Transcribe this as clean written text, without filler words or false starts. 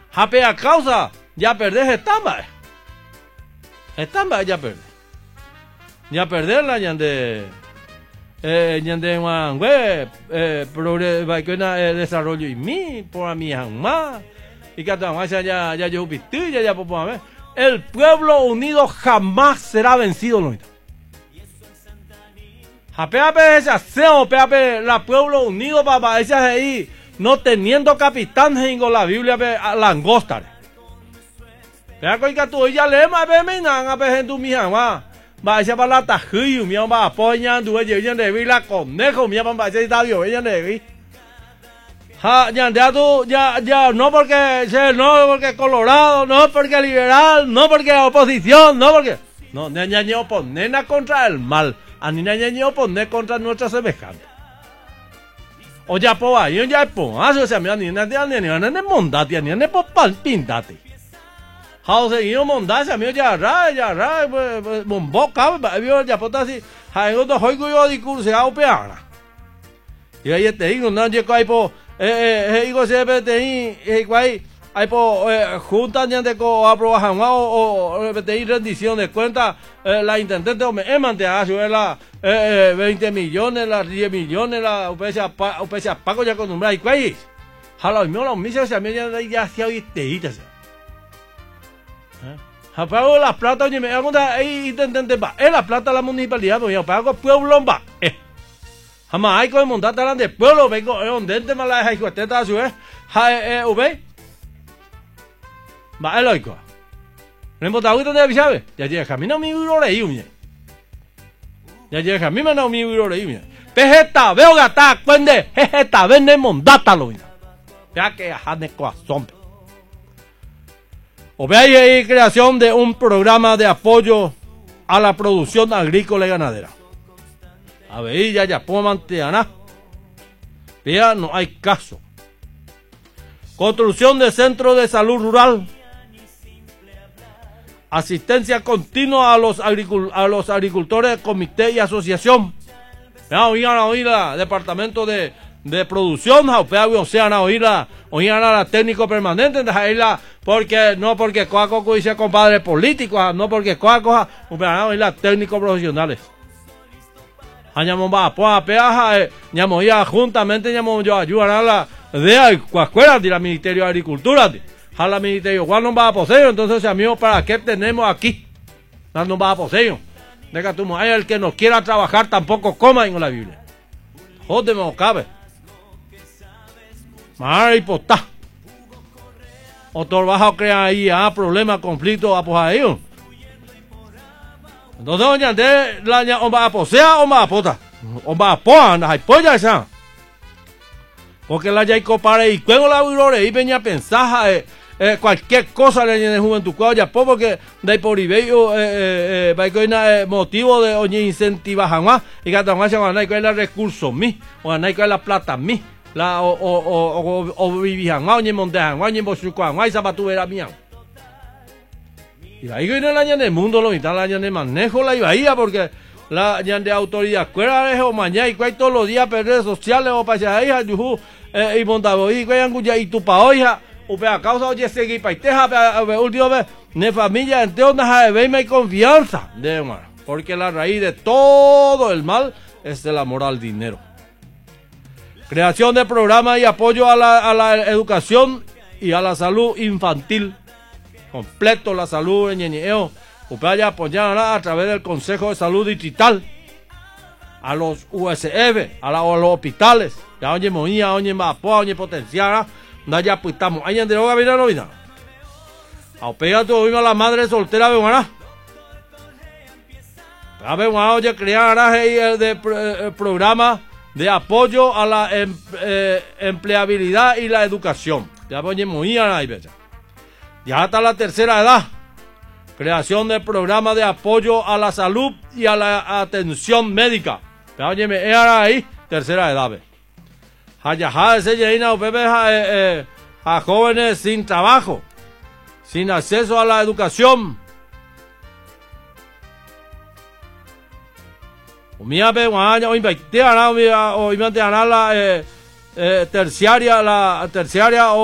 Jape a causa, ya perdés estamba. Estamba ya perdés. Ya perdés la ñande. Ñande Wangue, desarrollo y mi, por mi jamás. Y que ya yo vistí, ya por ver. El pueblo unido jamás será vencido, ¿no? Japeape ese aseo, peape la pueblo unido para ese ahí, no teniendo capitán en la Biblia langosta. Vea que tú ya le más me nan a ver tu mi jamás. Va ese para la tajuyo, mi va apoyan tu ella de la conejo, mi va ese estadio, ella de ya tú, ya, no porque Colorado, no porque liberal, no porque oposición, no porque, no, ni oponer contra el mal, a ni oponer contra nuestra semejante. O ya po ahí, ya po, o sea, mira, ni mondate, ni po pindate. How se yo mondase, amigo, ya bombo, cabe, ya po así, hay otro juego yo discurso, a peana. Y ahí te digo, no, yo hay po, digo siempre te ahí hay po junta de co aprobajan o te rendición de cuenta la intendente o me emante a la 20 millones, las 10 millones, la UPC pago ya con un y cuál jala mío la misa se me ya se hoy te dices pago la plata oye me hago ahí intendente va la plata la municipalidad yo pago pueblo va jamás hay que montar talán de pueblo vengo donde te mala hay que estar a su vez ube va el oico no importa ahorita de avisar ya llega camino mi buro le yuñe ya llega camino no mi buro le yuñe pejeta veo gata cuende pejeta vende mondata lo ya que jane corazón o ve ahí creación de un programa de apoyo a la producción agrícola y ganadera. A ver, ya puedo mantener. Vea, no hay caso. Construcción de centro de salud rural. Asistencia continua a los agricultores, comité y asociación. Oigan a oír la departamento de producción, o sea, la técnico permanente, porque coaco dice compadre político, no porque coaco, la técnico profesionales. Añamos a peaja, ñamo ya juntamente ñamo yo ayudar a la de cuascuela de la Ministerio de Agricultura, a la Ministerio Juan no va a poseer, entonces amigos, ¿para qué tenemos aquí? No va a poseer. Deja tú, hay el que no quiera trabajar tampoco coma en la Biblia. Jódeme o cabe. Mari potá. Otro vas a crear ahí problemas, conflictos, ahí. Entonces, doña de la o va a posea o va a pota. O va a poa, anda, hay polla esa. Porque la ya hay copare y cuando la virore y venía a pensar cualquier cosa de juventud ya porque de por ibello va motivo de oye incentiva jamás y que también se van a ir recursos mi o a ir la plata mi la o vivían oye montejan oye bosucuan oye zapatubera mía y ahí que en el año del mundo lo mitad el año de manejo la iba porque la año de autoridad escuela o mañana y cuál todos los días redes sociales o para allá y montabo y tu pa hoja o a causa oye seguir paiteja último vez de familia entre ondas de verme y confianza de hermano porque la raíz de todo el mal es el amor al dinero. Creación de programas y apoyo a la educación y a la salud infantil completo la salud en Ñeñeo vaya apoyar a través del Consejo de Salud Distrital a los USF a los hospitales ya oye moía oye mapoa oye potencial ya pues estamos ahí en droga mira no vino a pega tu vino la madre soltera venga a ver oye crear de programa de apoyo a la empleabilidad y la educación ya oye moía ahí ya hasta la tercera edad creación de programa de apoyo a la salud y a la atención médica ya oye me era ahí tercera edad a jóvenes sin trabajo, sin acceso a la educación. Terciaria